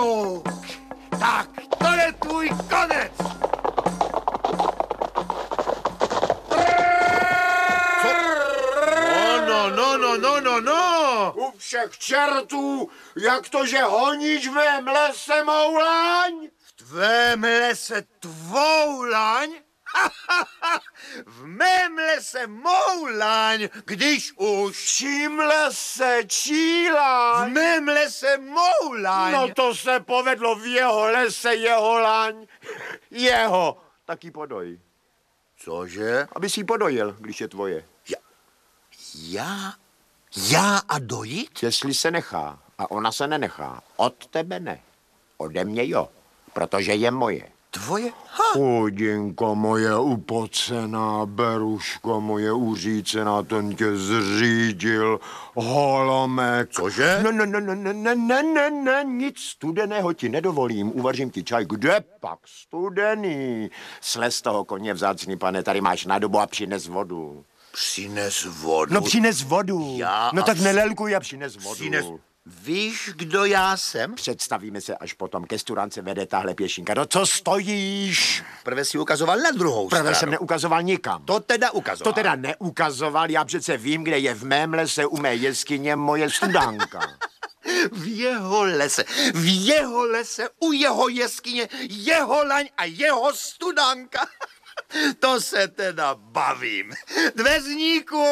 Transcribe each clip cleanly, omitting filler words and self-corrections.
pryč. Tak, to je tvůj konec. No. U všech čertů, jak to, že honíš v mém lese mou laň? V tvém lese tvou laň? V mém lese mou laň, když už. V čím lese čí laň? V mém lese mou laň. No to se povedlo, v jeho lese jeho laň. Jeho. Tak ji podoj. Cože? Aby si ji podojil, když je tvoje. Já a dojít? Jestli se nechá a ona se nenechá, od tebe ne. Ode mě jo, protože je moje. Tvoje? Chudinko moje upocená, beruško moje uřícená, ten tě zřídil, holomek. Cože? Ne, nic studeného ti nedovolím, uvařím ti čaj. Kde pak studený? Slez toho koně vzácný, pane, tady máš nádobu a přines vodu. Přines vodu. No přines vodu. No tak nelelkuj a přines vodu. Víš, kdo já jsem? Představíme se, až potom ke studance vede tahle pěšinka. No co stojíš? Prve si ukazoval na druhou stranu. Prve jsem neukazoval nikam. To teda ukazoval. To teda neukazoval, já přece vím, kde je v mém lese u mé jeskyně moje studánka. V jeho lese, u jeho jeskyně, jeho laň a jeho studánka. To se teda bavím. Dveřníku,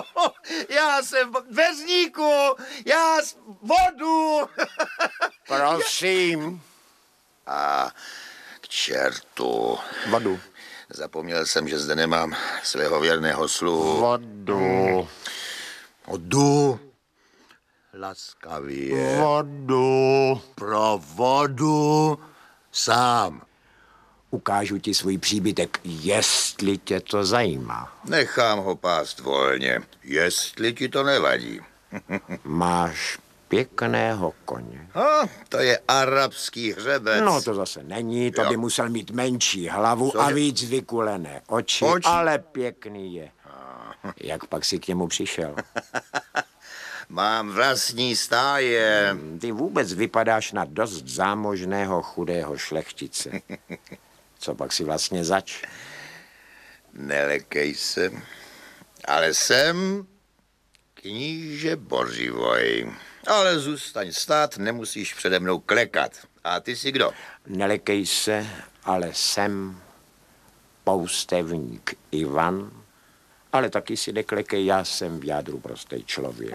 já vodu. Prosím. A k čertu. Vodu. Zapomněl jsem, že zde nemám svého věrného sluhu. Vodu. Vodu. Laskavě. Vodu. Pro vodu sám. Ukážu ti svůj příbytek, jestli tě to zajímá. Nechám ho pást volně, jestli ti to nevadí. Máš pěkného koně. To je arabský hřebec. No to zase není, to by musel mít menší hlavu a víc vykulené oči, ale pěkný je. Jak pak si k němu přišel? Mám vlastní stáje. Ty vůbec vypadáš na dost zámožného chudého šlechtice. Co pak si vlastně zač? Nelekej se, ale jsem kníže Bořivoj. Ale zůstaň stát, nemusíš přede mnou klekat. A ty jsi kdo? Nelekej se, ale jsem poustevník Ivan, ale taky si neklekej, já jsem v jádru prostý člověk.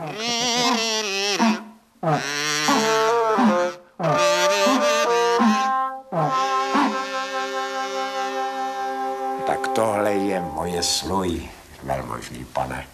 Tak tohle je moje sluj, velmožný pane.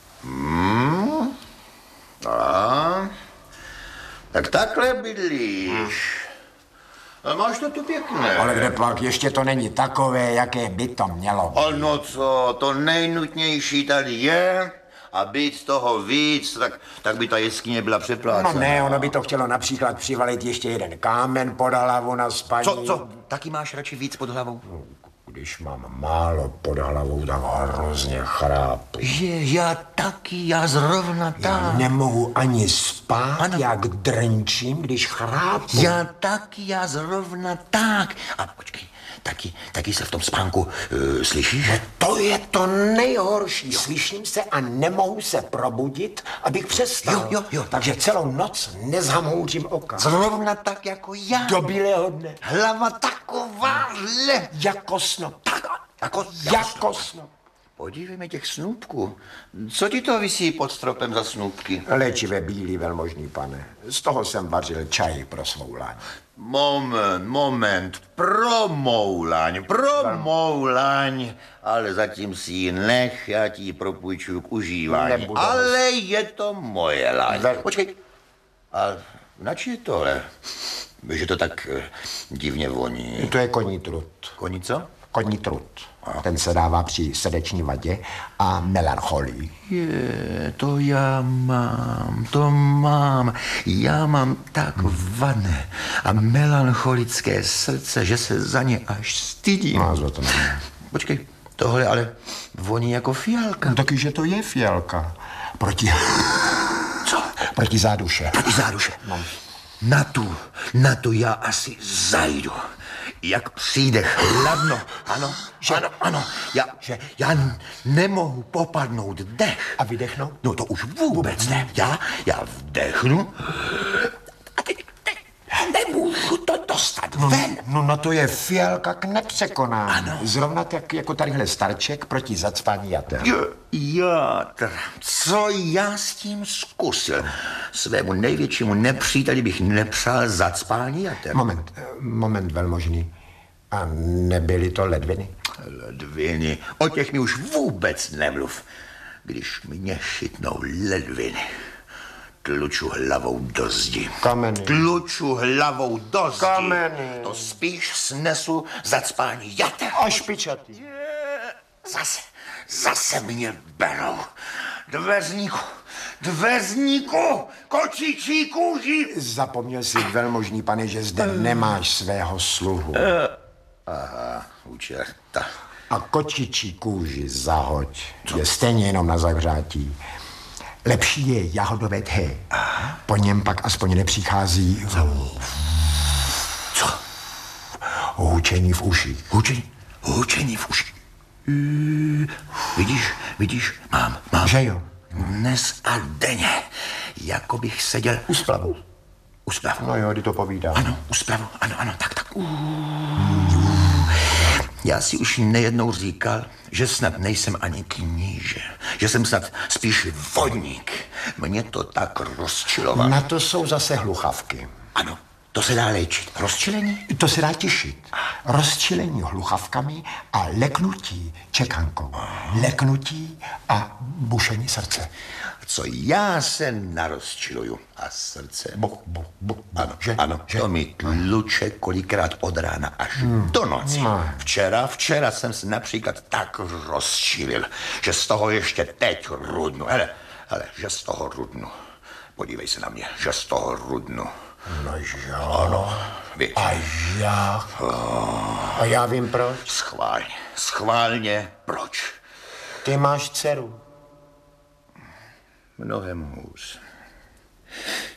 Tak takhle bydlíš. A máš to tu pěkné. Ale kde pak, ještě to není takové, jaké by to mělo být. No co, to nejnutnější tady je a být toho víc, tak by ta jeskyně byla přeplácená. No ne, ono by to chtělo například přivalit ještě jeden kámen pod hlavu na spaní. Co? Taky máš radši víc pod hlavou? No, když mám málo pod hlavou, tak hrozně chrápu. Já zrovna tak. Já nemohu ani spát, ano. Jak drnčím, když chrápu. Já zrovna tak. A počkej, taky se v tom spánku slyšíš? No to je to nejhorší. Slyším se a nemohu se probudit, abych přestal. Jo. Takže celou noc nezhamouřím oka. Zrovna tak jako já. Do bílého dne. Hlava takováhle. Jako snop. Jako snop. Podívejme těch snůbků. Co ti to visí pod stropem za snůbky? Léčivé bílý, velmožný pane. Z toho jsem vařil čaj pro svou laň. Moment. Pro mou laň. Ale zatím si ji nech, já ti ji propůjčuju k užívání. Nebudu. Ale je to moje laň. Počkej, a nač je tohle? Víš, že to tak divně voní. To je koní trut. Koní co? Koní trut. Ten se dává při srdeční vadě a melancholii. To mám. Já mám tak vané a melancholické srdce, že se za ně až stydím. No, to nevím. Počkej, tohle ale voní jako fialka. No, taky, že to je fialka. Proti... Co? Proti záduše. Proti záduše. No. Na tu já asi zajdu. Jak přijde chladno, ano, ano, já nemohu popadnout dech. A vydechnout? No to už vůbec ne. Já vdechnu a teď nemůžu to dostat ven. No na to je fialka k nepřekonání. Ano. Zrovna tak jako tadyhle starček proti zacpání jater. Co já s tím zkusil? Svému největšímu nepříteli bych nepřál zacpání jater. Moment velmožný. A nebyly to ledviny? Ledviny, o těch mi už vůbec nemluv. Když mě chytnou ledviny, tluču hlavou do zdi. Kameny. Tluču hlavou do zdi. Kameny. To spíš snesu zacpání jater. A špičatý. Zase mě berou. Dveřníku, kočičí kůži. Zapomněl si, velmožný pane, že zde nemáš svého sluhu. Aha, u čerta. A kočičí kůži zahoď. Je stejně jenom na zahřátí. Lepší je jahodové té. Po něm pak aspoň nepřichází hučení v uších. Hučení v uších. Vidíš, mám. Že jo? Dnes a denně, jako bych seděl u splavu. No jo, ty to povídá. Ano, u splavu, ano, tak. Já si už nejednou říkal, že snad nejsem ani kníže, že jsem snad spíš vodník. Mě to tak rozčilovalo. Na to jsou zase hluchavky. Ano, to se dá léčit. Rozčilení? To se dá těšit. Rozčilení hluchavkami a leknutí čekankou. Leknutí a bušení srdce. Co já se narozčiluju a srdce. Ano, že? to mi tluče kolikrát od rána až do noci. Včera jsem se například tak rozčilil, že z toho ještě teď rudnu. Hele, že z toho rudnu. Podívej se na mě, že z toho rudnu. No jo. Ano, víš. A já? A já vím proč. Schválně proč. Ty máš dceru. Mnohem hůř.